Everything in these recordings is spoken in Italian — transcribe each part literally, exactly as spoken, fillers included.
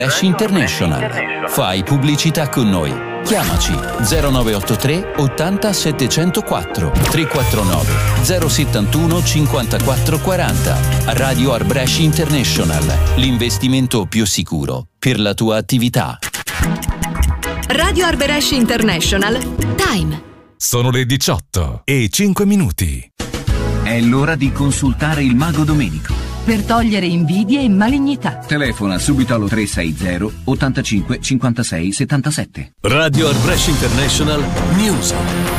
Ash International. Fai pubblicità con noi. Chiamaci zero nove otto tre ottanta settecentoquattro tre quattro nove zero settantuno cinquantaquattro quaranta. Radio Arbresh International, l'investimento più sicuro per la tua attività. Radio Arbresh International. Time. Sono le diciotto e cinque minuti. È l'ora di consultare il mago Domenico. Per togliere invidie e malignità. Telefona subito allo tre sei zero ottantacinque cinquantasei settantasette. Radio Arbresh International News.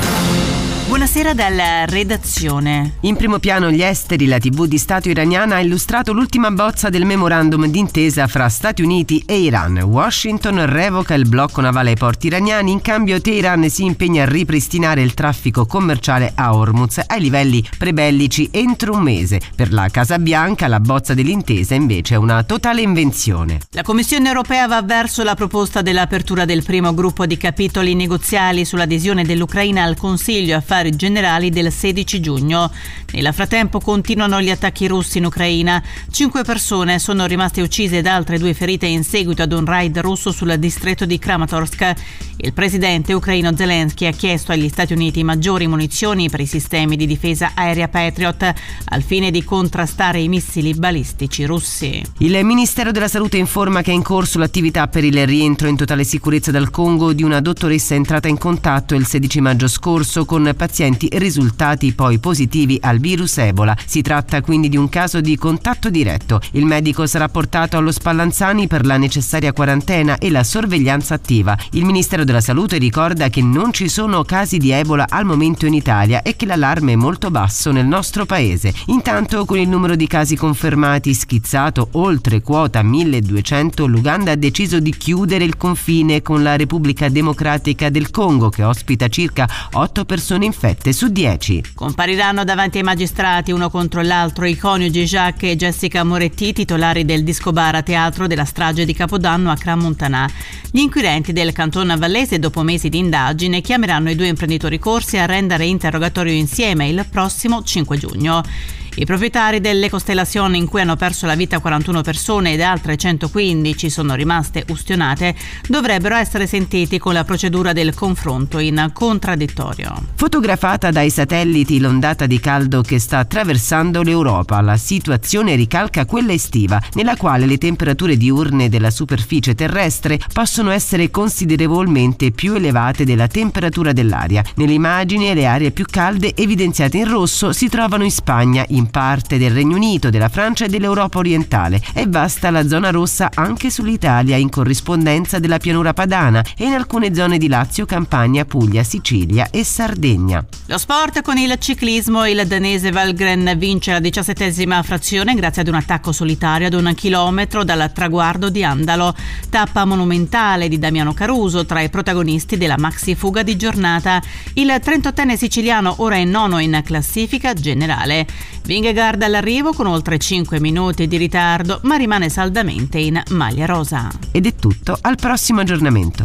Buonasera dalla redazione. In primo piano gli esteri, la tivù di Stato iraniana ha illustrato l'ultima bozza del memorandum d'intesa fra Stati Uniti e Iran. Washington revoca il blocco navale ai porti iraniani, in cambio Teheran si impegna a ripristinare il traffico commerciale a Hormuz ai livelli prebellici entro un mese. Per la Casa Bianca la bozza dell'intesa invece è una totale invenzione. La Commissione europea va verso la proposta dell'apertura del primo gruppo di capitoli negoziali sull'adesione dell'Ucraina al Consiglio Affari Generali del sedici giugno. Nel frattempo continuano gli attacchi russi in Ucraina. Cinque persone sono rimaste uccise ed altre due ferite in seguito ad un raid russo sul distretto di Kramatorsk. Il presidente ucraino Zelensky ha chiesto agli Stati Uniti maggiori munizioni per i sistemi di difesa aerea Patriot al fine di contrastare i missili balistici russi. Il Ministero della Salute informa che è in corso l'attività per il rientro in totale sicurezza dal Congo di una dottoressa entrata in contatto il sedici maggio scorso con pazienti risultati poi positivi al virus Ebola. Si tratta quindi di un caso di contatto diretto. Il medico sarà portato allo Spallanzani per la necessaria quarantena e la sorveglianza attiva. Il Ministero della Salute ricorda che non ci sono casi di Ebola al momento in Italia e che l'allarme è molto basso nel nostro paese. Intanto, con il numero di casi confermati schizzato oltre quota milleduecento, l'Uganda ha deciso di chiudere il confine con la Repubblica Democratica del Congo, che ospita circa otto persone infette su dieci. Compariranno davanti ai magistrati uno contro l'altro i coniugi Jacques e Jessica Moretti, titolari del disco bar a teatro della strage di Capodanno a Crans-Montana. Gli inquirenti del Canton Vallese, dopo mesi di indagine, chiameranno i due imprenditori corsi a rendere interrogatorio insieme il prossimo cinque giugno. I proprietari delle Costellation, in cui hanno perso la vita quarantuno persone ed altre centoquindici sono rimaste ustionate, dovrebbero essere sentiti con la procedura del confronto in contraddittorio. Fotografata dai satelliti l'ondata di caldo che sta attraversando l'Europa, la situazione ricalca quella estiva, nella quale le temperature diurne della superficie terrestre possono essere considerevolmente più elevate della temperatura dell'aria. Nelle immagini le aree più calde evidenziate in rosso si trovano in Spagna, in parte del Regno Unito, della Francia e dell'Europa orientale. È vasta la zona rossa anche sull'Italia, in corrispondenza della pianura padana, e in alcune zone di Lazio, Campania, Puglia, Sicilia e Sardegna. Lo sport con il ciclismo. Il danese Valgren vince la diciassettesima frazione grazie ad un attacco solitario ad un chilometro dal traguardo di Andalo. Tappa monumentale di Damiano Caruso tra i protagonisti della maxi fuga di giornata. Il trentottenne siciliano ora è nono in classifica generale. Vingegaard all'arrivo con oltre cinque minuti di ritardo, ma rimane saldamente in maglia rosa. Ed è tutto, al prossimo aggiornamento.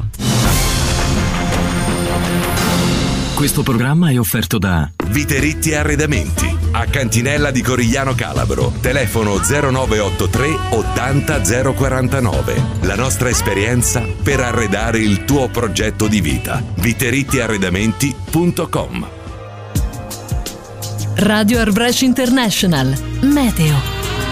Questo programma è offerto da Viteritti Arredamenti a Cantinella di Corigliano Calabro. Telefono zero nove otto tre ottanta zero quarantanove. La nostra esperienza per arredare il tuo progetto di vita. viteritti arredamenti punto com. Radio Arbresh International. Meteo.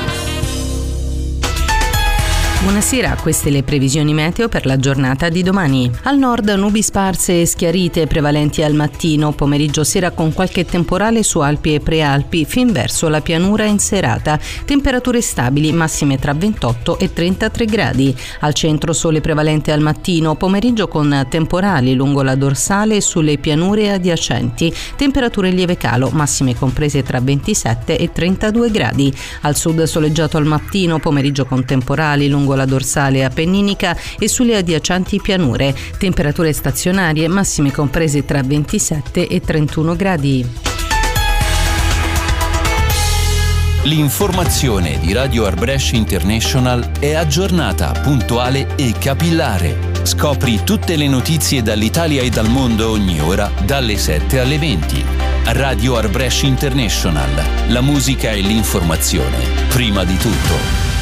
Buonasera, queste le previsioni meteo per la giornata di domani. Al nord nubi sparse e schiarite prevalenti al mattino, pomeriggio sera con qualche temporale su Alpi e Prealpi fin verso la pianura in serata. Temperature stabili, massime tra ventotto e trentatré gradi. Al centro sole prevalente al mattino, pomeriggio con temporali lungo la dorsale e sulle pianure adiacenti. Temperature in lieve calo, massime comprese tra ventisette e trentadue gradi. Al sud soleggiato al mattino, pomeriggio con temporali lungo la dorsale appenninica e sulle adiacenti pianure. Temperature stazionarie, massime comprese tra ventisette e trentuno gradi. L'informazione di Radio Arbresh International è aggiornata, puntuale e capillare. Scopri tutte le notizie dall'Italia e dal mondo ogni ora, dalle sette alle venti. Radio Arbresh International. La musica e l'informazione, prima di tutto.